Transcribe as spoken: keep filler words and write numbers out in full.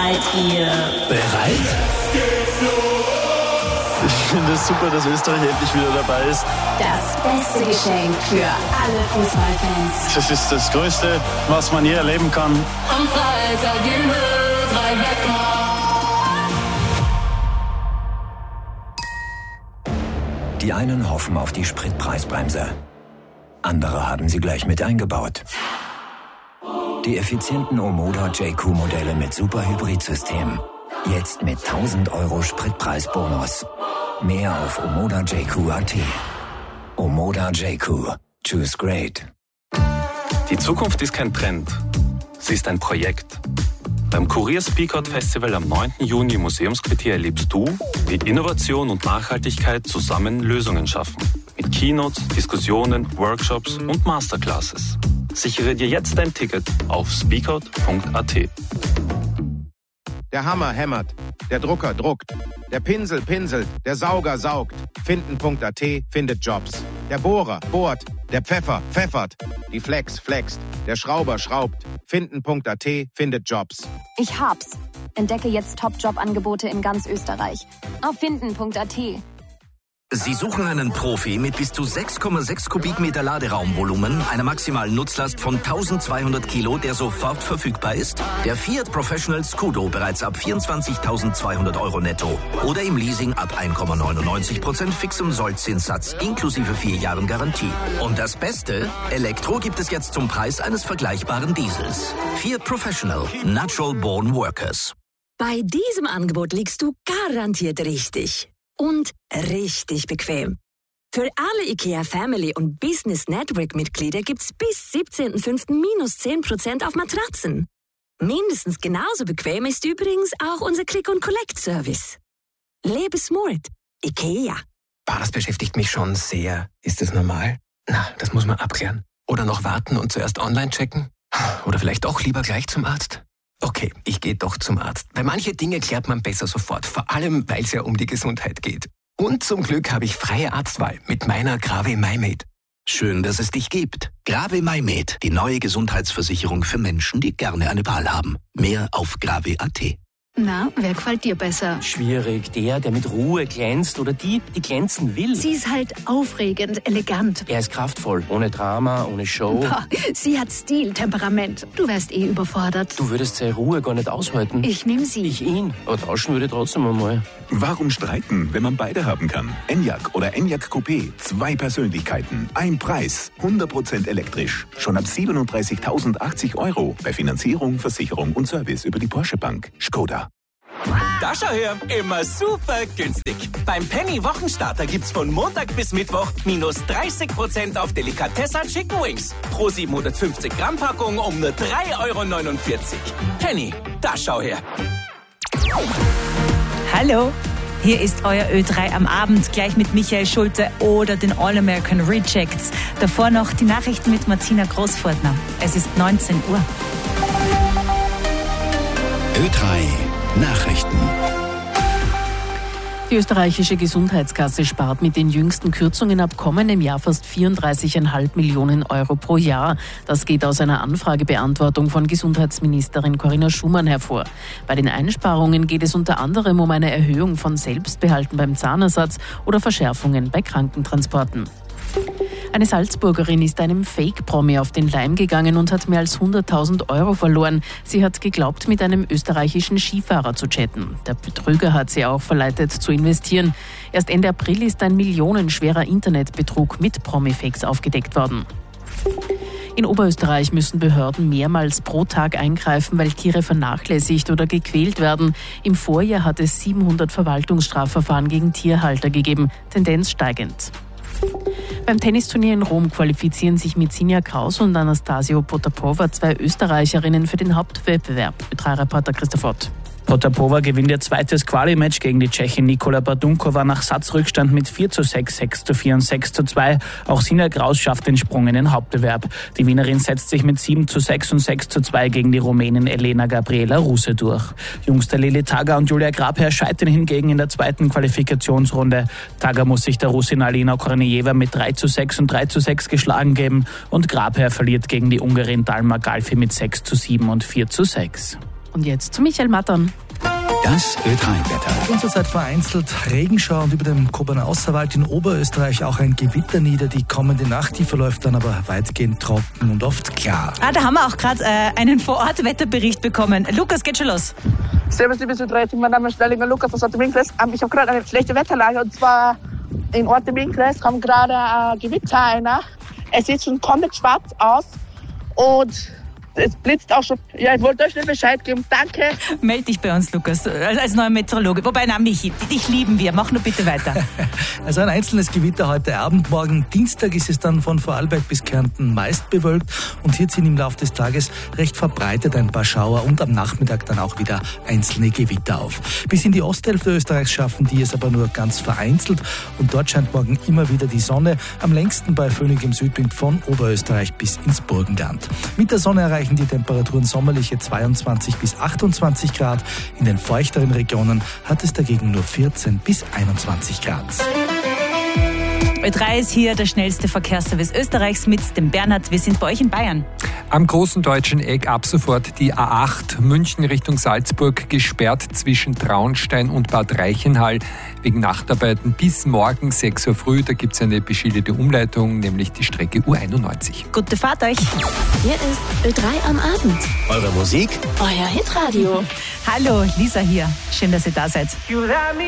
Seid ihr bereit? Ich finde es super, dass Österreich endlich wieder dabei ist. Das beste Geschenk für alle Fußballfans. Das ist das Größte, was man je erleben kann. Am Freitag im Ö drei Wecker. Die einen hoffen auf die Spritpreisbremse. Andere haben sie gleich mit eingebaut. Die effizienten Omoda J Q-Modelle mit Super-Hybrid-System. Jetzt mit tausend Euro Spritpreisbonus. Mehr auf omoda J Q Punkt a t. Omoda J Q. Choose great. Die Zukunft ist kein Trend. Sie ist ein Projekt. Beim Kurier Speak Out Festival am neunten Juni im Museumsquartier erlebst du, wie Innovation und Nachhaltigkeit zusammen Lösungen schaffen. Mit Keynotes, Diskussionen, Workshops und Masterclasses. Sichere dir jetzt dein Ticket auf speakout Punkt a t. Der Hammer hämmert, der Drucker druckt, der Pinsel pinselt, der Sauger saugt. Finden Punkt a t findet Jobs. Der Bohrer bohrt, der Pfeffer pfeffert, die Flex flext, der Schrauber schraubt. Finden Punkt a t findet Jobs. Ich hab's. Entdecke jetzt Top-Job-Angebote in ganz Österreich. Auf finden Punkt a t. Sie suchen einen Profi mit bis zu sechs Komma sechs Kubikmeter Laderaumvolumen, einer maximalen Nutzlast von eintausendzweihundert Kilo, der sofort verfügbar ist? Der Fiat Professional Scudo bereits ab vierundzwanzigtausendzweihundert Euro netto oder im Leasing ab eins Komma neunundneunzig Prozent fixem Sollzinssatz inklusive vier Jahren Garantie. Und das Beste? Elektro gibt es jetzt zum Preis eines vergleichbaren Diesels. Fiat Professional. Natural Born Workers. Bei diesem Angebot liegst du garantiert richtig. Und richtig bequem. Für alle IKEA Family und Business Network Mitglieder gibt's bis siebzehnten fünften minus zehn Prozent auf Matratzen. Mindestens genauso bequem ist übrigens auch unser Click-and-Collect-Service. Lebe smart. IKEA. Bah, das beschäftigt mich schon sehr. Ist das normal? Na, das muss man abklären. Oder noch warten und zuerst online checken? Oder vielleicht doch lieber gleich zum Arzt? Okay, ich gehe doch zum Arzt. Weil manche Dinge klärt man besser sofort. Vor allem, weil es ja um die Gesundheit geht. Und zum Glück habe ich freie Arztwahl mit meiner Grave MyMed. Schön, dass es dich gibt. Grave MyMed, die neue Gesundheitsversicherung für Menschen, die gerne eine Wahl haben. Mehr auf grave Punkt a t. Na, wer gefällt dir besser? Schwierig. Der, der mit Ruhe glänzt oder die, die glänzen will. Sie ist halt aufregend, elegant. Er ist kraftvoll, ohne Drama, ohne Show. Boah, sie hat Stil, Temperament. Du wärst eh überfordert. Du würdest seine Ruhe gar nicht aushalten. Ich nehm sie. Ich ihn. Aber tauschen würde ich trotzdem einmal. Warum streiten, wenn man beide haben kann? Enyaq oder Enyaq Coupé. Zwei Persönlichkeiten, ein Preis. hundert Prozent elektrisch. Schon ab siebenunddreißigtausendachtzig Euro. Bei Finanzierung, Versicherung und Service über die Porsche Bank. Skoda. Da schau her, immer super günstig. Beim Penny Wochenstarter gibt's von Montag bis Mittwoch minus dreißig Prozent auf Delikatessa Chicken Wings. Pro siebenhundertfünfzig Gramm Packung um nur drei Euro neunundvierzig. Penny, da schau her. Hallo, hier ist euer Ö drei am Abend, gleich mit Michael Schulte oder den All-American Rejects. Davor noch die Nachrichten mit Martina Großfurtner. Es ist neunzehn Uhr. Ö drei Nachrichten. Die österreichische Gesundheitskasse spart mit den jüngsten Kürzungen ab kommendem Jahr fast vierunddreißig Komma fünf Millionen Euro pro Jahr. Das geht aus einer Anfragebeantwortung von Gesundheitsministerin Corinna Schumann hervor. Bei den Einsparungen geht es unter anderem um eine Erhöhung von Selbstbehalten beim Zahnersatz oder Verschärfungen bei Krankentransporten. Eine Salzburgerin ist einem Fake-Promi auf den Leim gegangen und hat mehr als hunderttausend Euro verloren. Sie hat geglaubt, mit einem österreichischen Skifahrer zu chatten. Der Betrüger hat sie auch verleitet zu investieren. Erst Ende April ist ein millionenschwerer Internetbetrug mit Promi-Fakes aufgedeckt worden. In Oberösterreich müssen Behörden mehrmals pro Tag eingreifen, weil Tiere vernachlässigt oder gequält werden. Im Vorjahr hat es siebenhundert Verwaltungsstrafverfahren gegen Tierhalter gegeben, Tendenz steigend. Beim Tennisturnier in Rom qualifizieren sich Mizinia Kraus und Anastasia Potapova, zwei Österreicherinnen, für den Hauptwettbewerb. Reporter Christoph Ott. Potapova gewinnt ihr zweites Quali-Match gegen die Tschechin Nikola Badunkova nach Satzrückstand mit vier zu sechs, sechs zu vier und sechs zu zwei. Auch Sina Kraus schafft den Sprung in den Hauptbewerb. Die Wienerin setzt sich mit sieben zu sechs und sechs zu zwei gegen die Rumänin Elena Gabriela Ruse durch. Jungster Lili Taga und Julia Grabherr scheitern hingegen in der zweiten Qualifikationsrunde. Taga muss sich der Russin Alina Kornejeva mit drei zu sechs und drei zu sechs geschlagen geben und Grabherr verliert gegen die Ungarin Dalma Galfi mit sechs zu sieben und vier zu sechs. Und jetzt zu Michael Mattern. Das Ö drei Wetter. Und zurzeit vereinzelt Regenschauer und über dem Kobernauer Außerwald in Oberösterreich auch ein Gewitter nieder. Die kommende Nacht, die verläuft dann aber weitgehend trocken und oft klar. Ah, da haben wir auch gerade äh, einen Vor-Ort-Wetterbericht bekommen. Lukas, geht schon los. Servus, liebe Ö drei, mein Name ist Stellinger Lukas aus Orte-Winkles. Ich habe gerade eine schlechte Wetterlage und zwar in Orte-Winkles kommt gerade ein Gewitter einer. Es sieht schon komplett schwarz aus und es blitzt auch schon. Ja, ich wollte euch nicht Bescheid geben. Danke. Meld dich bei uns, Lukas, als neuer Meteorologe. Wobei, na Michi, dich lieben wir. Mach nur bitte weiter. Also ein einzelnes Gewitter heute Abend. Morgen Dienstag ist es dann von Vorarlberg bis Kärnten meist bewölkt. Und hier ziehen im Laufe des Tages recht verbreitet ein paar Schauer und am Nachmittag dann auch wieder einzelne Gewitter auf. Bis in die Osthälfte Österreichs schaffen die es aber nur ganz vereinzelt. Und dort scheint morgen immer wieder die Sonne. Am längsten bei föhnigem Südwind von Oberösterreich bis ins Burgenland. Mit der Sonne erreichen die Temperaturen sommerliche zweiundzwanzig bis achtundzwanzig Grad. In den feuchteren Regionen hat es dagegen nur vierzehn bis einundzwanzig Grad. Ö drei ist hier der schnellste Verkehrsservice Österreichs mit dem Bernhard. Wir sind bei euch in Bayern. Am großen deutschen Eck ab sofort die A acht München Richtung Salzburg gesperrt zwischen Traunstein und Bad Reichenhall wegen Nachtarbeiten bis morgen sechs Uhr früh. Da gibt es eine beschilderte Umleitung, nämlich die Strecke U einundneunzig. Gute Fahrt euch. Hier ist Ö drei am Abend. Eure Musik? Euer Hitradio. Hallo, Lisa hier. Schön, dass ihr da seid.